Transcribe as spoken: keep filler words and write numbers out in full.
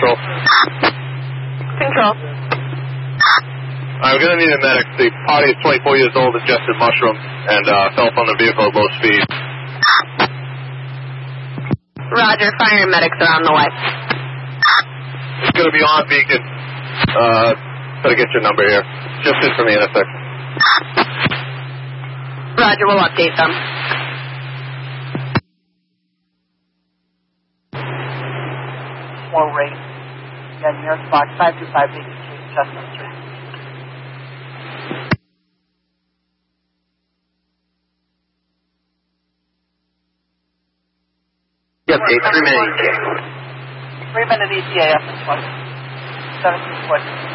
Control. Control. Alright, we're going to need a medic. The party is twenty-four years old, ingested mushroom, and uh, fell from the vehicle at low speed. Roger, fire and medics are on the way. It's going to be on beacon. Uh, better get your number here. Just in from the intersection. Roger, we'll update them. More rate. Yeah, nearest box five two five eight two, Chestnut Street. Update, three minute E T A. Three minute E T A, F twenty. seventeen foot.